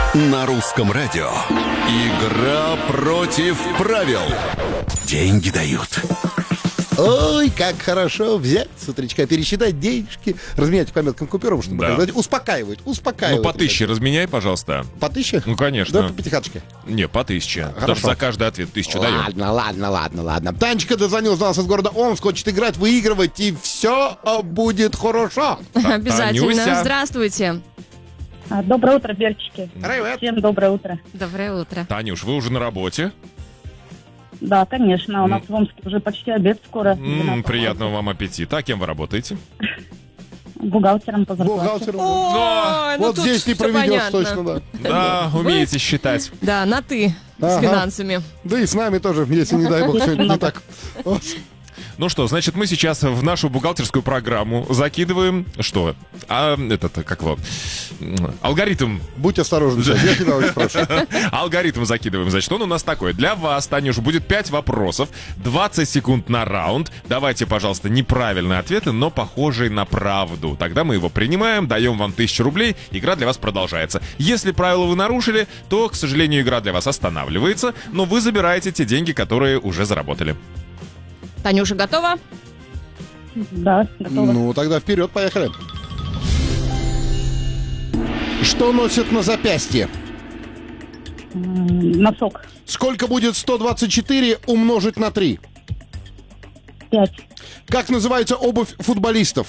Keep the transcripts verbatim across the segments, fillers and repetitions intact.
На русском радио. Игра против правил. Деньги дают. Ой, как хорошо взять с утречка, пересчитать денежки, разменять по меткам купюрам, чтобы Да. показать. Успокаивает, успокаивает. Ну, по тысяче разменяй, пожалуйста. По тысяче? Ну, конечно. Да, по пятихаточке. Не, по тысяче. Хорошо. Даже за каждый ответ тысячу даем. Ладно, ладно, ладно, ладно. Танечка дозвонилась нас из города Омск, хочет играть, выигрывать, и все будет хорошо. Обязательно. Танюся. Здравствуйте. А, Доброе утро, Берчики. Привет. Всем доброе утро. Доброе утро. Танюш, вы уже на работе? Да, конечно, у нас в Омске уже почти обед скоро. М, двенадцать. приятного вам аппетита. А кем вы работаете? Бухгалтером по зарплате. Бухгалтер. Ой, ну Вот тут здесь не всё проведешь понятно. точно, да. Да, умеете считать. Да, на «ты» с Ага. финансами. Да и с нами тоже, если, не дай бог, сегодня не так. Вот. Ну что, значит, мы сейчас в нашу бухгалтерскую программу закидываем... Что? А, этот, как его? Алгоритм. Будь осторожен, сейчас, я тебя очень прошу. Алгоритм закидываем. Значит, он у нас такой. Для вас, Танюш, будет пять вопросов, двадцать секунд на раунд. Давайте, пожалуйста, неправильные ответы, но похожие на правду. Тогда мы его принимаем, даем вам тысячу рублей. Игра для вас продолжается. Если правила вы нарушили, то, к сожалению, игра для вас останавливается, но вы забираете те деньги, которые уже заработали. Танюша, готова? Да, готово. Ну, тогда вперед, поехали. Что носят на запястье? М, Носок. Сколько будет сто двадцать четыре умножить на три? Пять. Как называется обувь футболистов?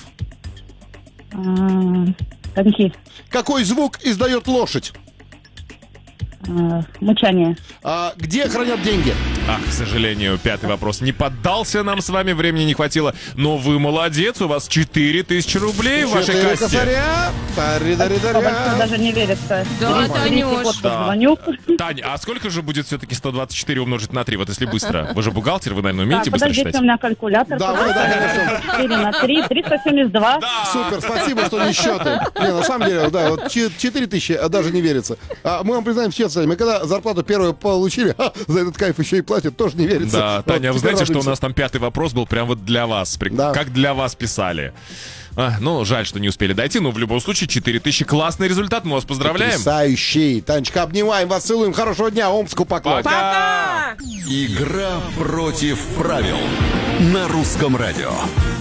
А, Коньки. Какой звук издает лошадь? А, Мычание. А, где хранят деньги? Ах, к сожалению, пятый вопрос не поддался нам с вами, времени не хватило. Но вы молодец, у вас четыре тысячи рублей в вашей Четыре кассе. косаря. Большое Тари-дари-даря. даже не верится. Да, Берите Танюш. вот, Да. позвоню. Тань, а сколько же будет все-таки сто двадцать четыре умножить на три? Вот если быстро. Вы же бухгалтер, вы, наверное, умеете Так, быстро подождите, считать? у меня калькулятор. Давай, да, хорошо. четыре на три, триста семьдесят два. Супер, спасибо, что не счеты. Не, на самом деле, да, вот че- четыре тысячи, а даже не верится. А мы вам признаем честно, мы когда зарплату первую получили, ха, за этот кайф еще и платят, тоже не верится. Да, Вот Таня, а вы теперь знаете, что у радуемся. нас там пятый вопрос был прям вот для вас? При- Да. Как для вас писали. А, ну, жаль, что не успели дойти, но в любом случае четыре тысячи классный результат, мы вас поздравляем. Потрясающий. Танечка, обнимаем вас, целуем. Хорошего дня, Омску поклон. Пока! Игра против правил. На русском радио.